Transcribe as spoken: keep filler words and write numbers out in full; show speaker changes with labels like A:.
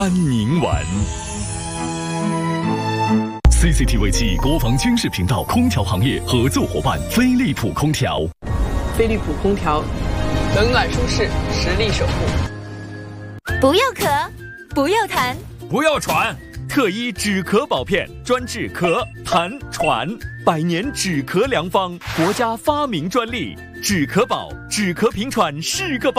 A: 安宁丸。C C T V 七国防军事频道空调行业合作伙伴飞利浦空调。
B: 飞利浦空调，冷暖舒适，实力守护。
C: 不要咳，不要痰，
D: 不要喘。特一止咳宝片，专治咳、痰、喘，百年止咳良方，国家发明专利。止咳宝，止咳平喘是个宝。